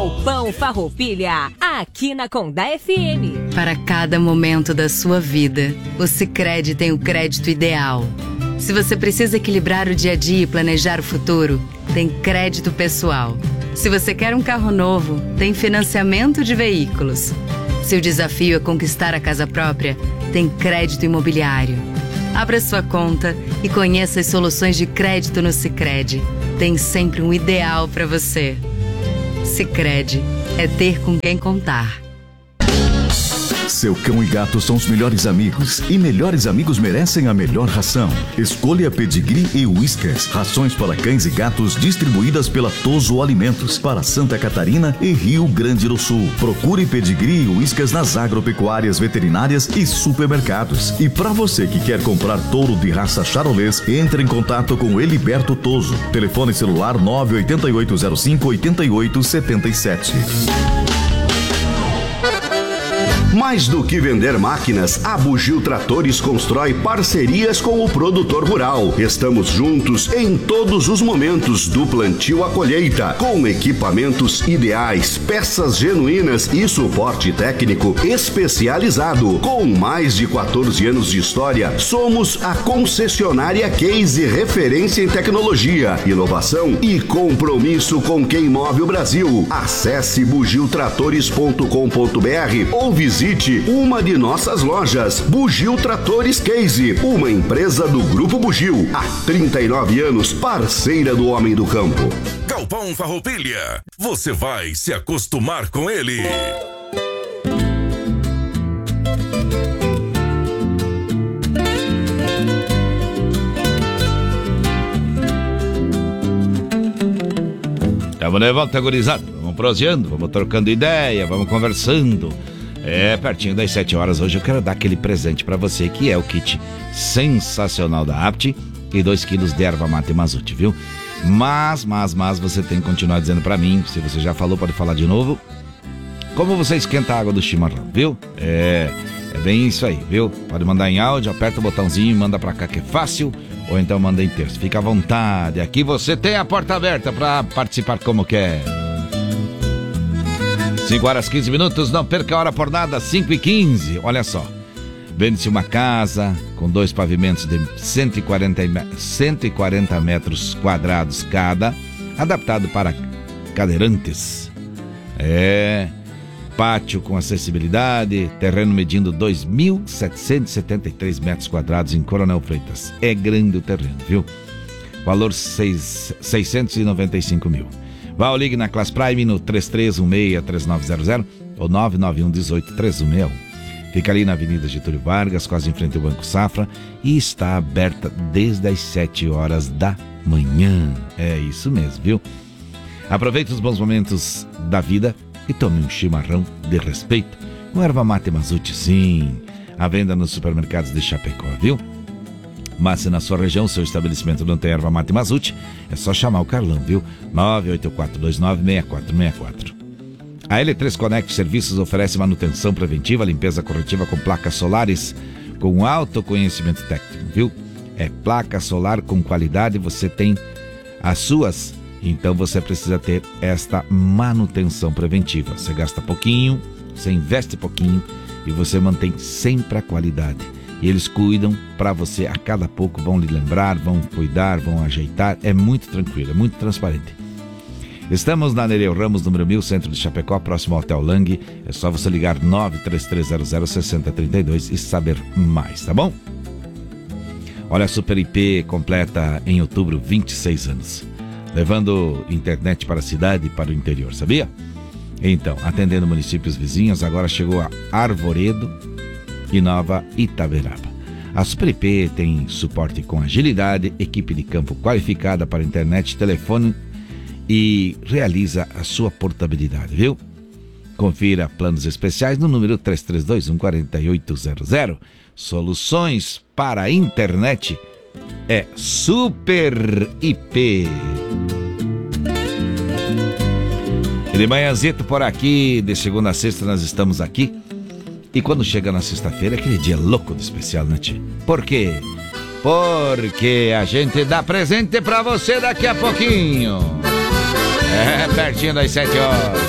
Galpão Farroupilha, aqui na Condá FM. Para cada momento da sua vida, o Sicredi tem o crédito ideal. Se você precisa equilibrar o dia a dia e planejar o futuro, tem crédito pessoal. Se você quer um carro novo, tem financiamento de veículos. Se o desafio é conquistar a casa própria, tem crédito imobiliário. Abra sua conta e conheça as soluções de crédito no Sicredi. Tem sempre um ideal para você. Sicredi é ter com quem contar. Seu cão e gato são os melhores amigos e melhores amigos merecem a melhor ração. Escolha Pedigree e Whiskas, rações para cães e gatos distribuídas pela Toso Alimentos para Santa Catarina e Rio Grande do Sul. Procure Pedigree e Whiskas nas agropecuárias, veterinárias e supermercados. E para você que quer comprar touro de raça charolês, entre em contato com Eliberto Toso. Telefone celular 988058877. Mais do que vender máquinas, a Bugio Tratores constrói parcerias com o produtor rural. Estamos juntos em todos os momentos, do plantio à colheita, com equipamentos ideais, peças genuínas e suporte técnico especializado. Com mais de 14 anos de história, somos a concessionária Case, referência em tecnologia, inovação e compromisso com quem move o Brasil. Acesse bugiotratores.com.br ou visite uma de nossas lojas. Bugio Tratores Case, uma empresa do Grupo Bugio, há 39 anos, parceira do homem do campo. Galpão Farroupilha, você vai se acostumar com ele. Tamo de volta, gurizada. Vamos proseando, vamos trocando ideia, vamos conversando. Pertinho das 7 horas hoje eu quero dar aquele presente pra você, que é o kit sensacional da Apt e 2 quilos de erva mate Mazute, viu? Mas você tem que continuar dizendo pra mim, se você já falou, pode falar de novo, como você esquenta a água do chimarrão, viu? É bem isso aí, viu? Pode mandar em áudio, aperta o botãozinho e manda pra cá que é fácil, ou então manda em texto, fica à vontade, aqui você tem a porta aberta pra participar como quer. 5 horas 15 minutos, não perca a hora por nada, 5h15, olha só. Vende-se uma casa com 2 pavimentos de 140 metros quadrados cada, adaptado para cadeirantes. Pátio com acessibilidade, terreno medindo 2.773 metros quadrados em Coronel Freitas. É grande o terreno, viu? Valor 695 mil. Vá ou ligue na Class Prime no 3316-3900 ou 99118-3161. Fica ali na Avenida Getúlio Vargas, quase em frente ao Banco Safra, e está aberta desde as 7 horas da manhã. É isso mesmo, viu? Aproveite os bons momentos da vida e tome um chimarrão de respeito com erva mate Mazute, sim. À venda nos supermercados de Chapecó, viu? Mas se na sua região, seu estabelecimento não tem erva mate Mazute, é só chamar o Carlão, viu? 984296464. A L3 Connect Serviços oferece manutenção preventiva, limpeza corretiva com placas solares com alto conhecimento técnico, viu? É placa solar com qualidade, você tem as suas, então você precisa ter esta manutenção preventiva. Você gasta pouquinho, você investe pouquinho e você mantém sempre a qualidade. E eles cuidam para você, a cada pouco vão lhe lembrar, vão cuidar, vão ajeitar. É muito tranquilo, é muito transparente. Estamos na Nereu Ramos, número 1000, centro de Chapecó, próximo ao Hotel Lang. É só você ligar 933006032 e saber mais, tá bom? Olha, a Super IP completa em outubro 26 anos, levando internet para a cidade e para o interior, sabia? Então, atendendo municípios vizinhos, agora chegou a Arvoredo e Nova Itaberaba. A Super IP tem suporte com agilidade, equipe de campo qualificada para internet, telefone e realiza a sua portabilidade, viu? Confira planos especiais no número 3321-4800. Soluções para a internet é Super IP. E de manhãzito por aqui, de segunda a sexta nós estamos aqui. E quando chega na sexta-feira, é aquele dia louco de especial, né, tchê? Por quê? Porque a gente dá presente pra você daqui a pouquinho. Pertinho das 7 horas.